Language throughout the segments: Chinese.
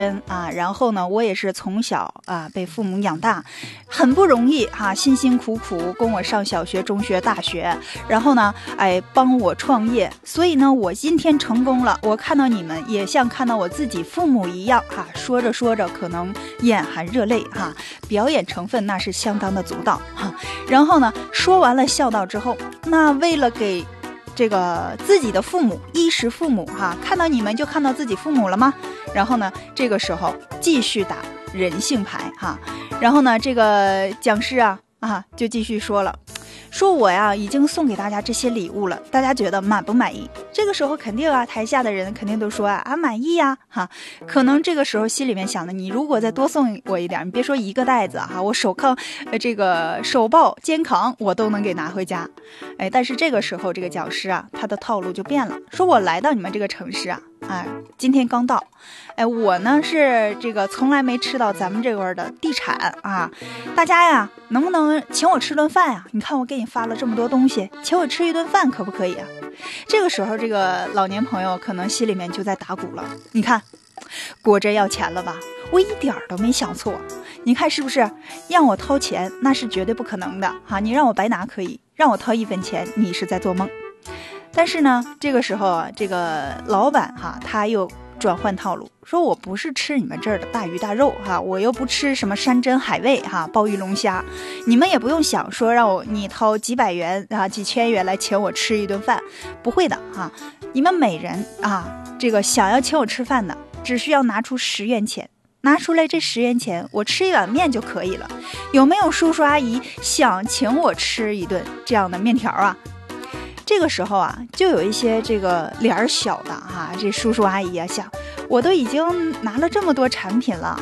然后呢，我也是从小被父母养大，很不容易辛辛苦苦供我上小学、中学、大学，然后呢，帮我创业，所以呢，我今天成功了，我看到你们也像看到我自己父母一样说着说着可能眼含热泪表演成分那是相当的足道然后呢，说完了孝道之后，那为了给这个自己的父母衣食父母看到你们就看到自己父母了吗？然后呢，这个时候继续打人性牌然后呢，这个讲师就继续说了，说我已经送给大家这些礼物了，大家觉得满不满意？这个时候肯定台下的人肯定都说满意可能这个时候心里面想的，你如果再多送我一点，你别说一个袋子我手抱肩扛我都能给拿回家。但是这个时候这个讲师他的套路就变了，说我来到你们这个城市今天刚到，我呢是这个从来没吃到咱们这块的地产大家能不能请我吃顿饭你看我给你发了这么多东西，请我吃一顿饭可不可以这个时候这个老年朋友可能心里面就在打鼓了，你看果真要钱了吧？我一点都没想错，你看是不是？让我掏钱那是绝对不可能的你让我白拿可以，让我掏1分钱你是在做梦。但是呢，这个时候这个老板他又转换套路，说我不是吃你们这儿的大鱼大肉我又不吃什么山珍海味鲍鱼龙虾，你们也不用想说让你掏几百元几千元来请我吃一顿饭，不会的你们每人这个想要请我吃饭的，只需要拿出10元钱，拿出来这10元钱，我吃一碗面就可以了。有没有叔叔阿姨想请我吃一顿这样的面条这个时候就有一些这个脸小的这叔叔阿姨想，我都已经拿了这么多产品了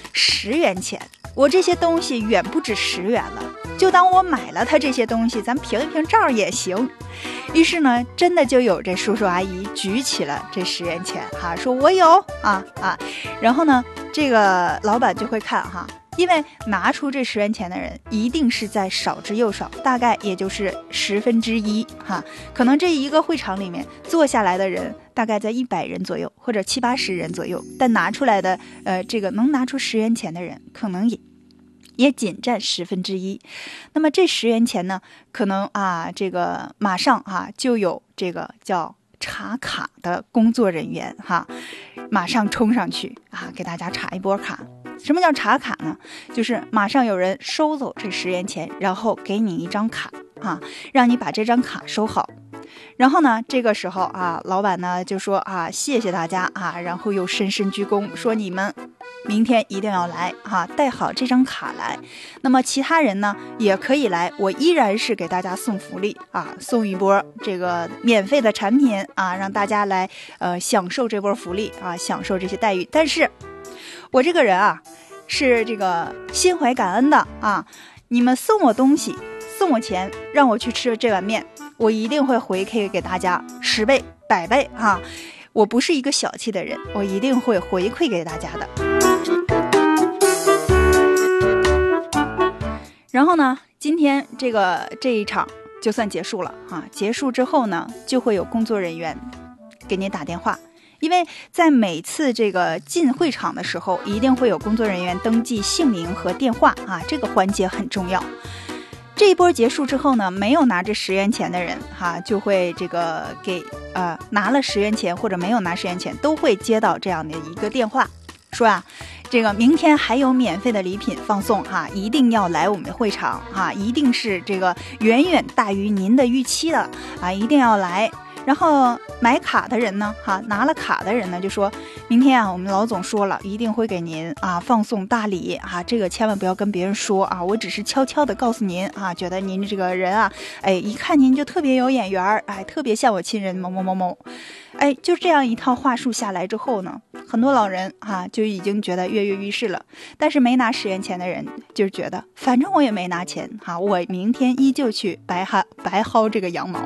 10元钱，我这些东西远不止10元了，就当我买了他这些东西，咱评一评账也行。于是呢，真的就有这叔叔阿姨举起了这10元钱说我有然后呢，这个老板就会看因为拿出这10元钱的人一定是在少之又少，大概也就是1/10可能这一个会场里面坐下来的人大概在100人左右，或者70、80人左右，但拿出来的这个能拿出10元钱的人可能也仅占1/10。那么这10元钱呢，可能这个马上就有这个叫查卡的工作人员马上冲上去给大家查一波卡。什么叫查卡呢？就是马上有人收走这10元钱，然后给你一张卡让你把这张卡收好。然后呢，这个时候老板呢就说谢谢大家然后又深深鞠躬，说你们明天一定要来带好这张卡来。那么其他人呢也可以来，我依然是给大家送福利送一波这个免费的产品让大家来享受这波福利享受这些待遇。但是我这个人是这个心怀感恩的你们送我东西，送我钱，让我去吃这碗面，我一定会回馈给大家10倍、100倍我不是一个小气的人，我一定会回馈给大家的。然后呢，今天这一场就算结束了结束之后呢，就会有工作人员给你打电话。因为在每次这个进会场的时候，一定会有工作人员登记姓名和电话这个环节很重要。这一波结束之后呢，没有拿这10元钱的人就会这个给拿了10元钱或者没有拿10元钱，都会接到这样的一个电话，说这个明天还有免费的礼品放送一定要来我们的会场一定是这个远远大于您的预期的一定要来。然后买卡的人呢拿了卡的人呢就说，明天我们老总说了，一定会给您放送大礼这个千万不要跟别人说我只是悄悄的告诉您觉得您这个人一看您就特别有眼缘特别像我亲人某某某某。就这样一套话术下来之后呢，很多老人就已经觉得跃跃欲试了。但是没拿10元钱的人就觉得，反正我也没拿钱我明天依旧去白薅这个羊毛。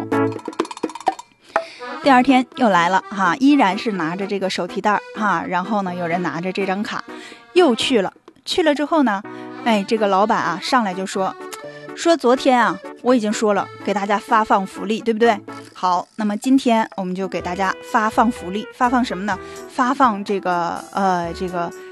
第二天又来了依然是拿着这个手提袋然后呢有人拿着这张卡又去了之后呢，这个老板上来就说昨天我已经说了给大家发放福利，对不对？ 好，那么今天我们就给大家发放福利，发放什么呢？发放这个